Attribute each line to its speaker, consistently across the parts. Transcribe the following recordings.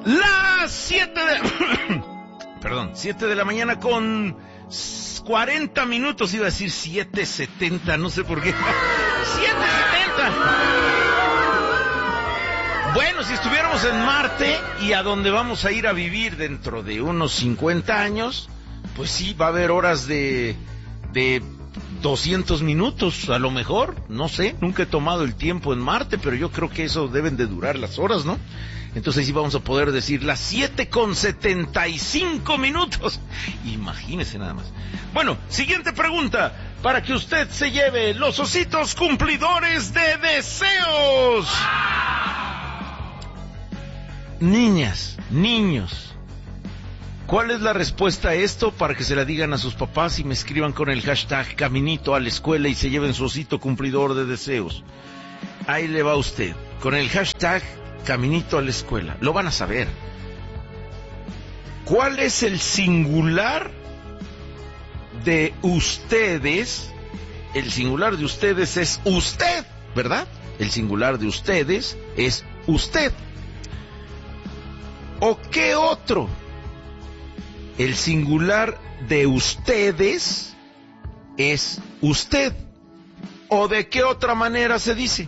Speaker 1: Las 7 de la mañana con 40 minutos, iba a decir 7:70, no sé por qué. 7:70. Bueno, si estuviéramos en Marte y a donde vamos a ir a vivir dentro de unos 50 años, pues sí, va a haber horas de 200 minutos, a lo mejor, no sé, nunca he tomado el tiempo en Marte, pero yo creo que eso deben de durar las horas, ¿no? Entonces sí vamos a poder decir las 7:75 minutos. Imagínese nada más. Bueno, siguiente pregunta, para que usted se lleve los ositos cumplidores de deseos. Niñas, niños, ¿cuál es la respuesta a esto? Para que se la digan a sus papás y me escriban con el hashtag Caminito a la Escuela y se lleven su osito cumplidor de deseos. Ahí le va usted, con el hashtag Caminito a la Escuela. Lo van a saber. ¿Cuál es el singular de ustedes? El singular de ustedes es usted, ¿verdad? El singular de ustedes es usted. ¿O qué otro? El singular de ustedes es usted. ¿O de qué otra manera se dice?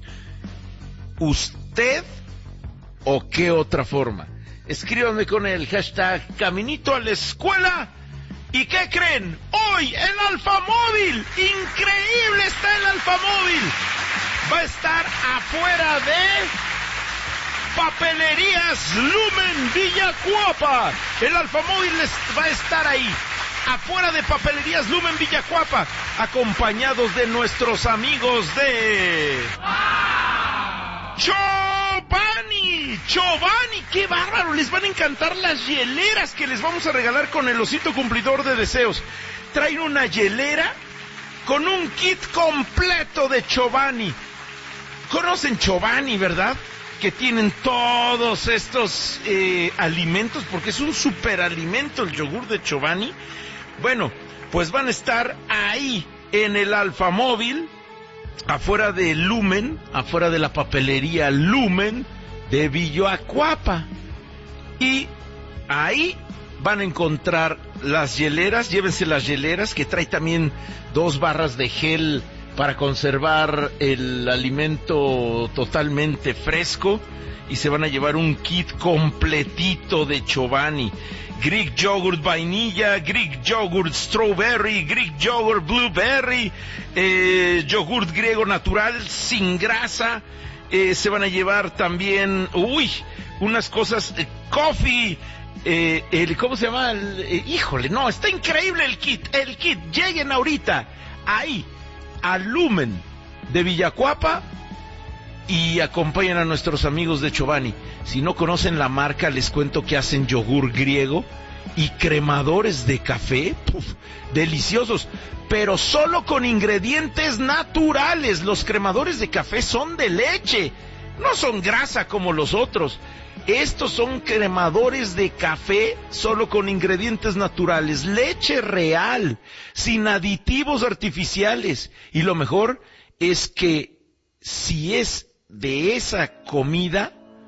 Speaker 1: ¿Usted o qué otra forma? Escríbanme con el hashtag Caminito a la Escuela. ¿Y qué creen? Hoy el Alfamóvil, increíble está el Alfamóvil. Va a estar afuera de Papelerías Lumen Villacuapa. El Alfamóvil va a estar ahí, afuera de Papelerías Lumen Villacuapa, acompañados de nuestros amigos de Chobani, qué bárbaro, les van a encantar las hieleras que les vamos a regalar con el osito cumplidor de deseos. Traen una hielera con un kit completo de Chobani. ¿Conocen Chobani, verdad? Que tienen todos estos alimentos, porque es un superalimento el yogur de Chobani. Bueno, pues van a estar ahí en el Alfamóvil, afuera de Lumen, afuera de la papelería Lumen de Villacuapa. Y ahí van a encontrar las hieleras. Llévense las hieleras, que trae también 2 barras de gel para conservar el alimento totalmente fresco, y se van a llevar un kit completito de Chobani. Greek Yogurt vainilla, Greek Yogurt strawberry, Greek Yogurt blueberry, yogurt griego natural sin grasa. Se van a llevar también, unas cosas, coffee, ¿cómo se llama? Híjole, no, está increíble el kit. Lleguen ahorita ahí al Lumen de Villacuapa y acompañan a nuestros amigos de Chobani. Si no conocen la marca, les cuento que hacen yogur griego y cremadores de café, deliciosos, pero solo con ingredientes naturales. Los cremadores de café son de leche, no son grasa como los otros. Estos son cremadores de café solo con ingredientes naturales, leche real, sin aditivos artificiales. Y lo mejor es que si es de esa comida,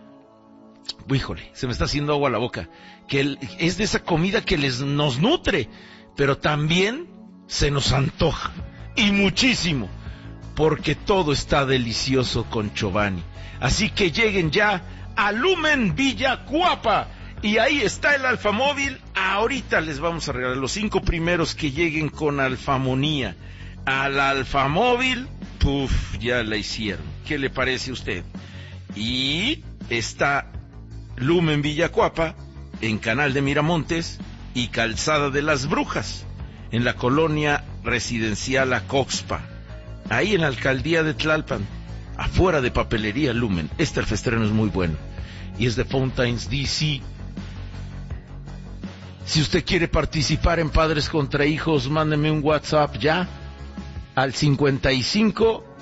Speaker 1: híjole, se me está haciendo agua a la boca, que es de esa comida que nos nutre, pero también se nos antoja, y muchísimo, porque todo está delicioso con Chobani. Así que lleguen ya a Lumen Villacuapa, y ahí está el Alfamóvil. Ahorita les vamos a regalar los 5 primeros que lleguen con alfamonía al Alfamóvil. Ya la hicieron. ¿Qué le parece a usted? Y está Lumen Villacuapa en Canal de Miramontes y Calzada de las Brujas, en la colonia residencial Acoxpa, ahí en la alcaldía de Tlalpan, afuera de Papelería Lumen. El festreno es muy bueno y es de Fountains, D.C. Si usted quiere participar en Padres contra Hijos, mándeme un WhatsApp ya al 55